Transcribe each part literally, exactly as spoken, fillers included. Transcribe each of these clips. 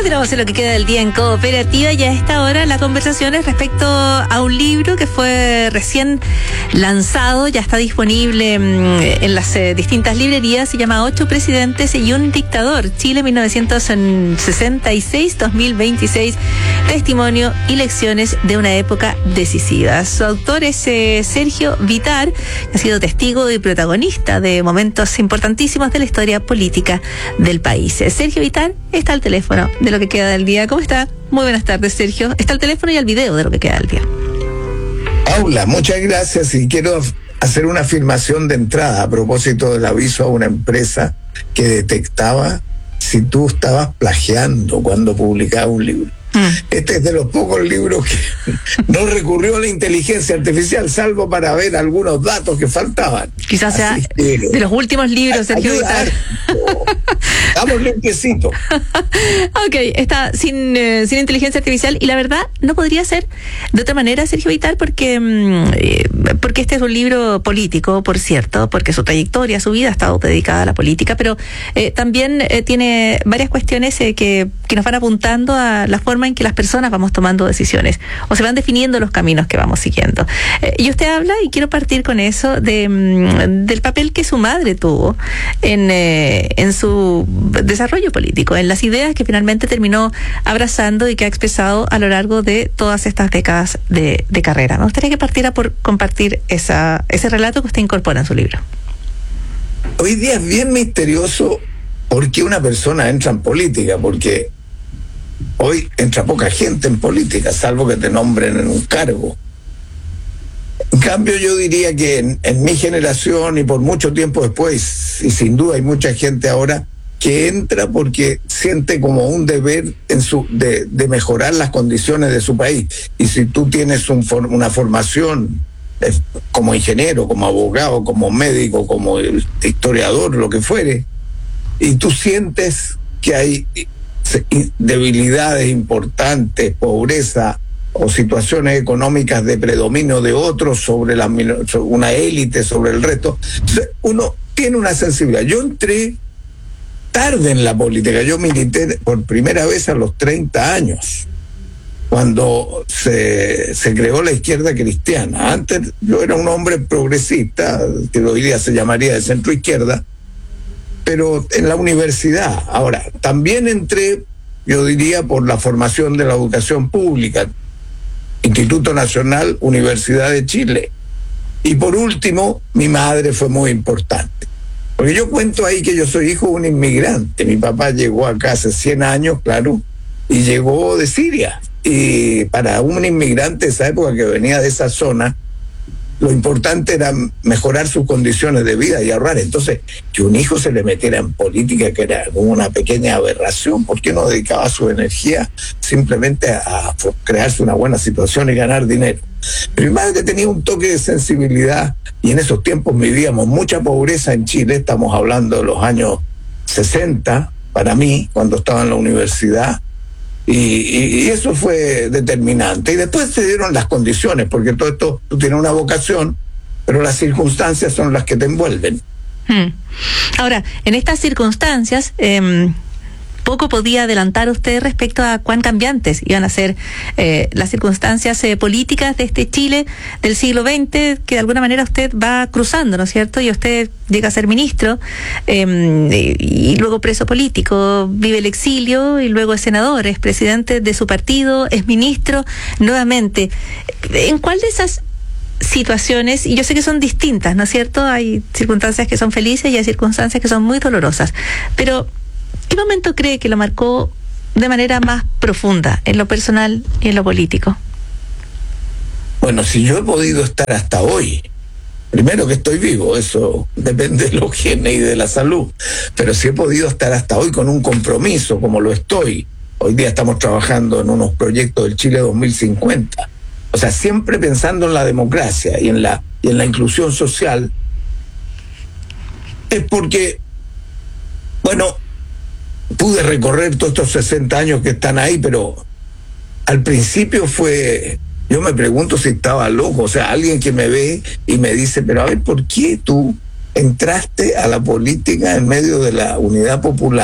Continuamos en lo que queda del día en Cooperativa y a esta hora la conversación es respecto a un libro que fue recién lanzado, ya está disponible en las eh, distintas librerías, se llama Ocho presidentes y un dictador, Chile mil novecientos sesenta y seis a dos mil veintiséis, testimonio y lecciones de una época decisiva. Su autor es eh, Sergio Vittar, que ha sido testigo y protagonista de momentos importantísimos de la historia política del país. Sergio Vittar está al teléfono de lo que queda del día. ¿Cómo está? Muy buenas tardes, Sergio. Está al teléfono y al video de lo que queda del día. Paula, muchas gracias y quiero hacer una afirmación de entrada a propósito del aviso a una empresa que detectaba si tú estabas plagiando cuando publicabas un libro. Este es de los pocos libros que no recurrió a la inteligencia artificial, salvo para ver algunos datos que faltaban. Quizás sea que, de los últimos libros, Sergio Vittar. Estamos limpiecitos. Ok, está sin, eh, sin inteligencia artificial y la verdad no podría ser de otra manera, Sergio Vittar, porque, eh, porque este es un libro político, por cierto, porque su trayectoria, su vida ha estado dedicada a la política, pero eh, también eh, tiene varias cuestiones eh, que, que nos van apuntando a la forma en que las personas vamos tomando decisiones o se van definiendo los caminos que vamos siguiendo. Eh, y usted habla, y quiero partir con eso, de, mm, del papel que su madre tuvo en, eh, en su desarrollo político, en las ideas que finalmente terminó abrazando y que ha expresado a lo largo de todas estas décadas de, de carrera. Me gustaría que partiera por compartir esa, ese relato que usted incorpora en su libro. Hoy día es bien misterioso por qué una persona entra en política, porque hoy entra poca gente en política, salvo que te nombren en un cargo. En cambio, yo diría que en, en mi generación y por mucho tiempo después, y sin duda hay mucha gente ahora que entra porque siente como un deber en su de, de mejorar las condiciones de su país. Y si tú tienes un, una formación eh, como ingeniero, como abogado, como médico, como historiador, lo que fuere, y tú sientes que hay debilidades importantes, pobreza o situaciones económicas de predominio de otros sobre, la, sobre una élite, sobre el resto, entonces uno tiene una sensibilidad. Yo entré tarde en la política, yo milité por primera vez a los treinta años, cuando se, se creó la izquierda cristiana. Antes yo era un hombre progresista, que hoy día se llamaría de centro izquierda, pero en la universidad. Ahora, también entré, yo diría, por la formación de la educación pública, Instituto Nacional, Universidad de Chile. Y por último, mi madre fue muy importante. Porque yo cuento ahí que yo soy hijo de un inmigrante. Mi papá llegó acá hace cien años, claro, y llegó de Siria. Y para un inmigrante de esa época que venía de esa zona, lo importante era mejorar sus condiciones de vida y ahorrar. Entonces, que un hijo se le metiera en política, que era como una pequeña aberración, ¿por qué no dedicaba su energía simplemente a, a crearse una buena situación y ganar dinero? Pero mi madre tenía un toque de sensibilidad, y en esos tiempos vivíamos mucha pobreza en Chile. Estamos hablando de los años sesenta, para mí, cuando estaba en la universidad. Y, y, y eso fue determinante. Y después se dieron las condiciones, porque todo esto, tú tienes una vocación, pero las circunstancias son las que te envuelven. Hmm. Ahora, en estas circunstancias, eh, poco podía adelantar usted respecto a cuán cambiantes iban a ser eh, las circunstancias eh, políticas de este Chile del siglo veinte, que de alguna manera usted va cruzando, ¿no es cierto? Y usted llega a ser ministro, eh, y, y luego preso político, vive el exilio y luego es senador, es presidente de su partido, es ministro nuevamente. ¿En cuál de esas situaciones, y yo sé que son distintas, ¿no es cierto? Hay circunstancias que son felices y hay circunstancias que son muy dolorosas, pero ¿qué momento cree que lo marcó de manera más profunda en lo personal y en lo político? Bueno, si yo he podido estar hasta hoy, primero que estoy vivo, eso depende de los genes y de la salud, pero si he podido estar hasta hoy con un compromiso como lo estoy. Hoy día estamos trabajando en unos proyectos del Chile dos mil cincuenta, o sea, siempre pensando en la democracia y en la, y en la inclusión social, es porque, bueno, pude recorrer todos estos sesenta años que están ahí, pero al principio fue, yo me pregunto si estaba loco, o sea, alguien que me ve y me dice, pero a ver, ¿por qué tú entraste a la política en medio de la Unidad Popular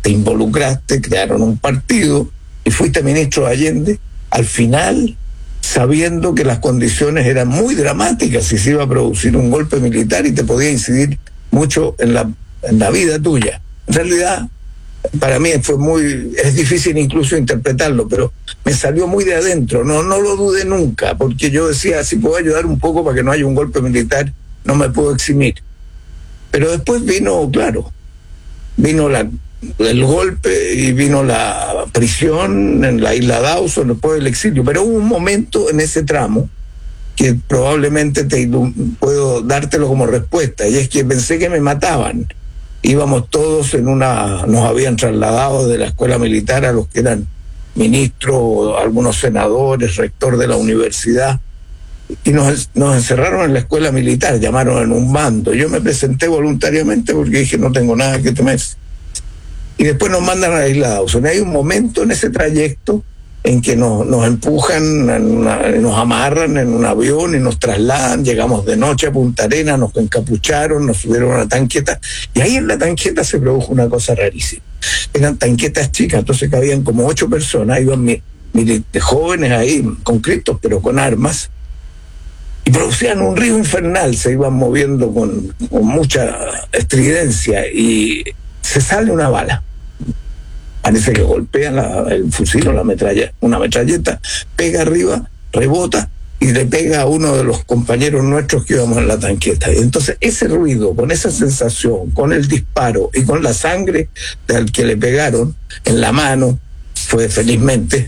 te involucraste, crearon un partido y fuiste ministro de Allende, al final sabiendo que las condiciones eran muy dramáticas y se iba a producir un golpe militar y te podía incidir mucho en la, en la vida tuya. En realidad, para mí fue muy, es difícil incluso interpretarlo, pero me salió muy de adentro, no, no lo dudé nunca, porque yo decía, si puedo ayudar un poco para que no haya un golpe militar, no me puedo eximir. Pero después vino, claro, vino la, el golpe y vino la prisión en la isla Dawson, después del exilio, pero hubo un momento en ese tramo que probablemente te puedo dártelo como respuesta, y es que pensé que me mataban. Íbamos todos en una, nos habían trasladado de la escuela militar a los que eran ministros, algunos senadores, rector de la universidad, y nos, nos encerraron en la escuela militar, llamaron en un bando. Yo me presenté voluntariamente porque dije no tengo nada que temer. Y después nos mandan a la isla Dawson. Hay un momento en ese trayecto en que nos, nos empujan, en una, nos amarran en un avión y nos trasladan. Llegamos de noche a Punta Arenas, nos encapucharon, nos subieron a una tanqueta, y ahí en la tanqueta se produjo una cosa rarísima. Eran tanquetas chicas, entonces cabían como ocho personas, iban mi, mi, jóvenes ahí, conscriptos, pero con armas, y producían un río infernal, se iban moviendo con, con mucha estridencia, y se sale una bala. Parece que golpea la, el fusil o la metralla, una metralleta, pega arriba, rebota y le pega a uno de los compañeros nuestros que íbamos en la tanqueta. Y entonces ese ruido, con esa sensación, con el disparo y con la sangre del que le pegaron en la mano, fue felizmente,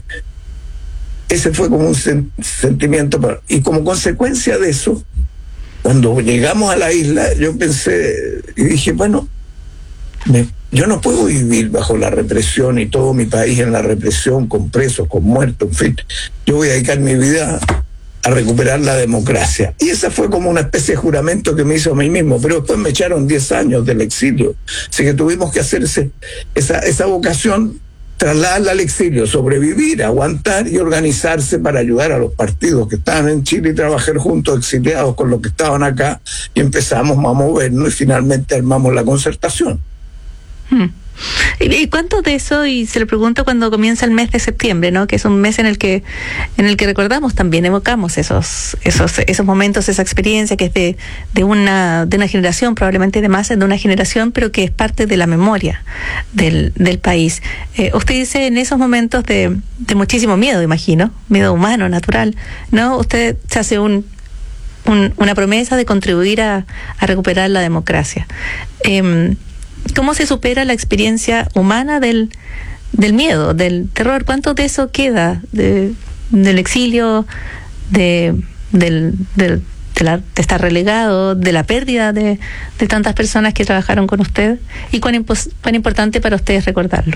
ese fue como un sen- sentimiento. Para, y como consecuencia de eso, cuando llegamos a la isla, yo pensé y dije, bueno, me, yo no puedo vivir bajo la represión y todo mi país en la represión, con presos, con muertos, en fin. Yo voy a dedicar mi vida a recuperar la democracia. Y esa fue como una especie de juramento que me hizo a mí mismo, pero después me echaron diez años del exilio. Así que tuvimos que hacerse esa, esa vocación, trasladarla al exilio, sobrevivir, aguantar y organizarse para ayudar a los partidos que estaban en Chile y trabajar juntos, exiliados con los que estaban acá, y empezamos a movernos y finalmente armamos la Concertación. Hmm. ¿Y cuánto de eso, y se lo pregunto cuando comienza el mes de septiembre, ¿no? Que es un mes en el que en el que recordamos también, evocamos esos esos esos momentos, esa experiencia que es de de una de una generación, probablemente de más de una generación, pero que es parte de la memoria del del país. Eh, usted dice en esos momentos de de muchísimo miedo, imagino, miedo humano, natural, ¿no? Usted se hace un un, una promesa de contribuir a, a recuperar la democracia. Eh, ¿Cómo se supera la experiencia humana del, del miedo, del terror? ¿Cuánto de eso queda de, del exilio, de, del, del, de, la, de estar relegado, de la pérdida de, de tantas personas que trabajaron con usted? ¿Y cuán, impos, cuán importante para ustedes recordarlo?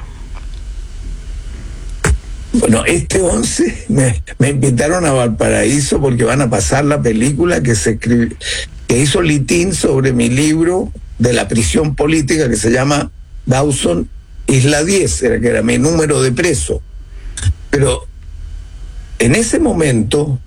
Bueno, este once me, me invitaron a Valparaíso porque van a pasar la película que se escribe, que hizo Litín sobre mi libro de la prisión política, que se llama Dawson Isla diez, era que era mi número de preso. Pero en ese momento,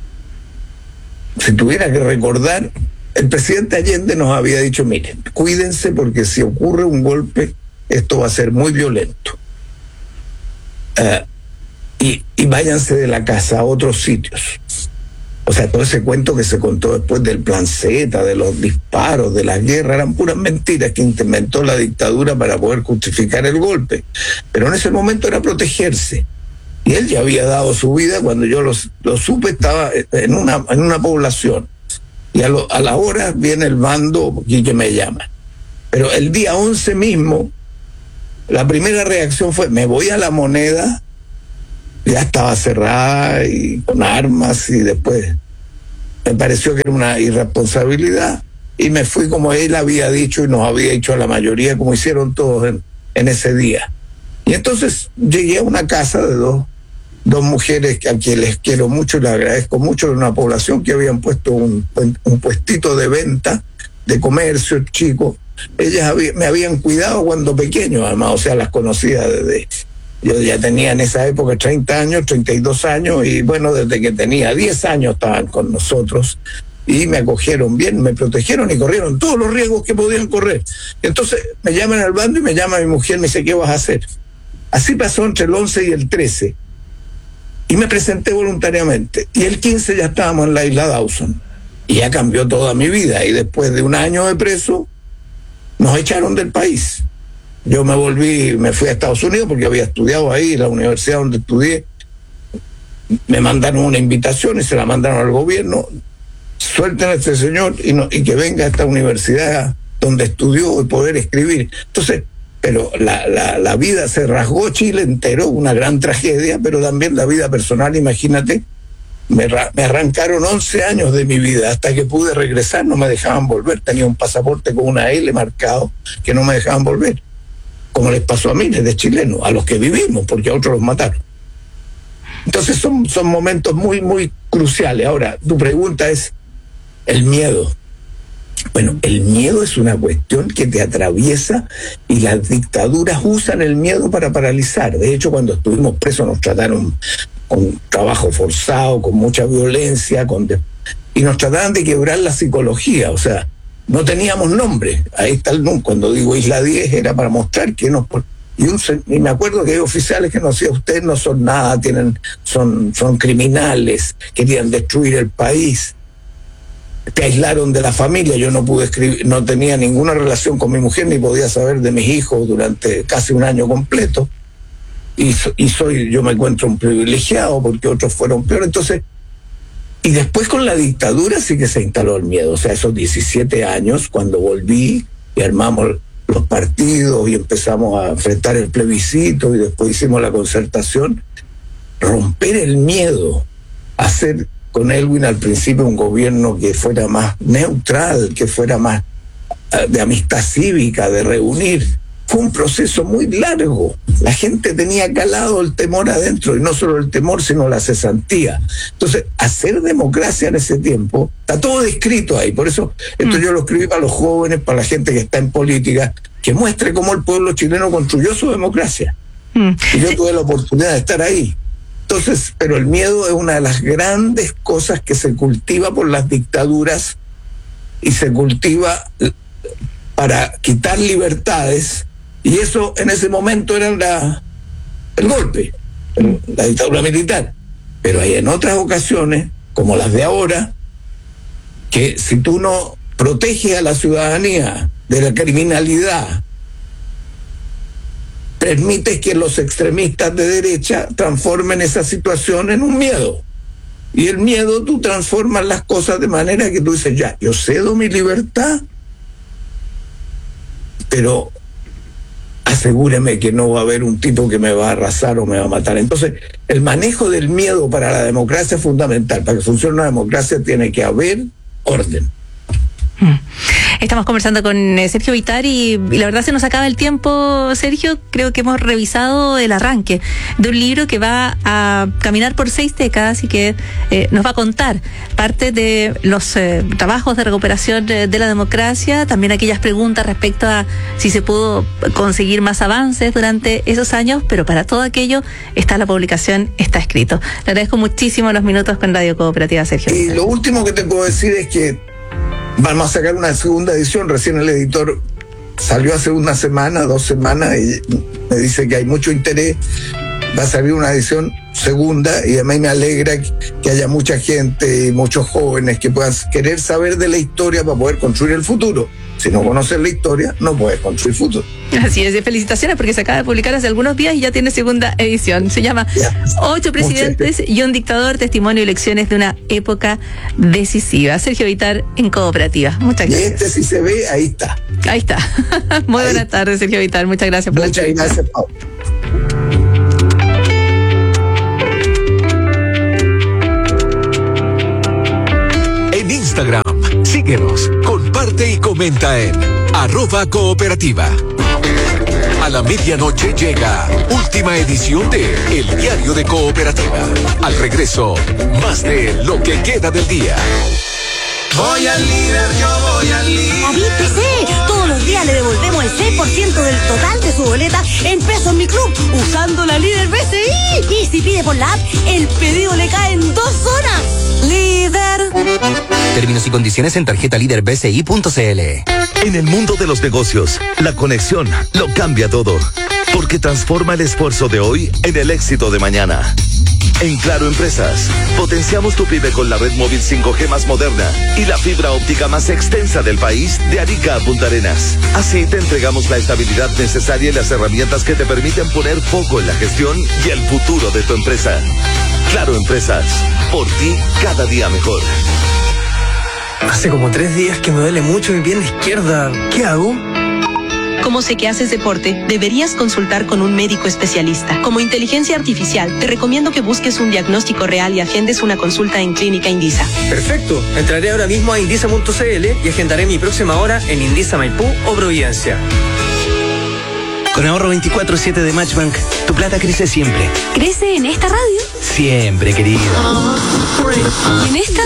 si tuviera que recordar, el presidente Allende nos había dicho, miren, cuídense porque si ocurre un golpe, esto va a ser muy violento. Uh, y, y váyanse de la casa a otros sitios. O sea, todo ese cuento que se contó después del plan Z, de los disparos, de la guerra, eran puras mentiras que inventó la dictadura para poder justificar el golpe. Pero en ese momento era protegerse. Y él ya había dado su vida, cuando yo lo, lo supe, estaba en una, en una población. Y a, lo, a la hora viene el bando y que me llama. Pero el día once mismo, la primera reacción fue, me voy a La Moneda. Ya estaba cerrada y con armas, y después me pareció que era una irresponsabilidad y me fui como él había dicho y nos había dicho a la mayoría, como hicieron todos en, en ese día. Y entonces llegué a una casa de dos, dos mujeres a quienes les quiero mucho y les agradezco mucho, de una población que habían puesto un, un puestito de venta, de comercio chico. Ellas había, me habían cuidado cuando pequeño, además, o sea, las conocía desde... Yo ya tenía en esa época treinta años, treinta y dos años, y bueno, desde que tenía diez años estaban con nosotros. y me acogieron bien, me protegieron y corrieron todos los riesgos que podían correr. Entonces me llaman al bando y me llama mi mujer, me dice, ¿qué vas a hacer? Así pasó entre el once y el trece. Y me presenté voluntariamente. Y el quince ya estábamos en la isla Dawson. Y ya cambió toda mi vida. Y después de un año de preso, nos echaron del país. Yo me volví, me fui a Estados Unidos porque había estudiado ahí, la universidad donde estudié. Me mandaron una invitación y se la mandaron al gobierno. Suelten a este señor y, no, y que venga a esta universidad donde estudió y poder escribir. Entonces, pero la, la, la vida se rasgó Chile entero, una gran tragedia, pero también la vida personal, imagínate, me, me arrancaron once años de mi vida, hasta que pude regresar, no me dejaban volver, tenía un pasaporte con una L marcado, que no me dejaban volver, como les pasó a miles de chilenos, a los que vivimos, porque a otros los mataron. Entonces son, son momentos muy, muy cruciales. Ahora, tu pregunta es el miedo. Bueno, el miedo es una cuestión que te atraviesa y las dictaduras usan el miedo para paralizar. De hecho, cuando estuvimos presos nos trataron con trabajo forzado, con mucha violencia, con de... y nos trataban de quebrar la psicología. O sea, no teníamos nombre. Ahí está el nombre. Cuando digo Isla diez era para mostrar que nos... Y, un, y me acuerdo que hay oficiales que nos decían, ustedes no son nada, tienen, son, son criminales, querían destruir el país. Te aislaron de la familia, yo no pude escribir, no tenía ninguna relación con mi mujer, ni podía saber de mis hijos durante casi un año completo. Y, y soy, yo me encuentro un privilegiado porque otros fueron peor. Entonces, y después con la dictadura sí que se instaló el miedo. O sea, esos diecisiete años, cuando volví y armamos los partidos y empezamos a enfrentar el plebiscito y después hicimos la concertación, romper el miedo, hacer con Elwin al principio un gobierno que fuera más neutral, que fuera más uh, de amistad cívica, de reunir. Fue un proceso muy largo. La gente tenía calado el temor adentro, y no solo el temor, sino la cesantía. Entonces, hacer democracia en ese tiempo, está todo descrito ahí. Por eso, esto mm. yo lo escribí para los jóvenes, para la gente que está en política, que muestre cómo el pueblo chileno construyó su democracia. Mm. Y yo tuve la oportunidad de estar ahí. Entonces, pero el miedo es una de las grandes cosas que se cultiva por las dictaduras y se cultiva para quitar libertades, y eso en ese momento era la, el golpe, la dictadura militar. Pero hay en otras ocasiones, como las de ahora, que si tú no proteges a la ciudadanía de la criminalidad, permites que los extremistas de derecha transformen esa situación en un miedo. Y el miedo tú transformas las cosas de manera que tú dices, ya, yo cedo mi libertad, pero asegúreme que no va a haber un tipo que me va a arrasar o me va a matar. Entonces, el manejo del miedo para la democracia es fundamental. Para que funcione una democracia tiene que haber orden. Estamos conversando con Sergio Vittar y, y la verdad se nos acaba el tiempo, Sergio. Creo que hemos revisado el arranque de un libro que va a caminar por seis décadas y que eh, nos va a contar parte de los eh, trabajos de recuperación de, de la democracia, también aquellas preguntas respecto a si se pudo conseguir más avances durante esos años, pero para todo aquello está la publicación, está escrito. Le agradezco muchísimo los minutos con Radio Cooperativa, Sergio. Y lo último que te puedo decir es que vamos a sacar una segunda edición. Recién el editor salió hace una semana, dos semanas, y me dice que hay mucho interés. Va a salir una edición segunda, y a mí me alegra que haya mucha gente y muchos jóvenes que puedan querer saber de la historia para poder construir el futuro. Si no conoces la historia, no puedes construir futuro. Así es, felicitaciones porque se acaba de publicar hace algunos días y ya tiene segunda edición. Se llama yeah. Ocho presidentes y un dictador, testimonio y lecciones de una época decisiva. Sergio Vittar en Cooperativa. Muchas gracias. Y este si se ve, ahí está. Ahí está. Muy buenas tardes, Sergio Vittar. Muchas gracias por Muchas la Muchas gracias, Pau. En Instagram, síguenos, comparte y comenta en arroba cooperativa. A la medianoche llega última edición de El Diario de Cooperativa. Al regreso, más de lo que queda del día. Voy al líder, yo voy al líder. David, P C, todos los días día le devolvemos el seis por ciento del total de su boleta en Pesos Mi Club, usando la Líder B C I. Y si pide por la app, el pedido le cae en dos horas. Líder. Términos y condiciones en tarjeta líder b c i punto c l. En el mundo de los negocios, la conexión lo cambia todo, porque transforma el esfuerzo de hoy en el éxito de mañana. En Claro Empresas, potenciamos tu pyme con la red móvil cinco G más moderna y la fibra óptica más extensa del país, de Arica a Punta Arenas. Así te entregamos la estabilidad necesaria y las herramientas que te permiten poner foco en la gestión y el futuro de tu empresa. Claro Empresas, por ti cada día mejor. Hace como tres días que me duele mucho mi pierna izquierda. ¿Qué hago? Como sé que haces deporte, deberías consultar con un médico especialista. Como inteligencia artificial, te recomiendo que busques un diagnóstico real y agendes una consulta en Clínica Indisa. Perfecto. Entraré ahora mismo a indisa punto c l y agendaré mi próxima hora en Indisa Maipú o Providencia. Con ahorro veinticuatro siete de Matchbank, tu plata crece siempre. ¿Crece en esta radio? Siempre, querido. ¿Y en esta?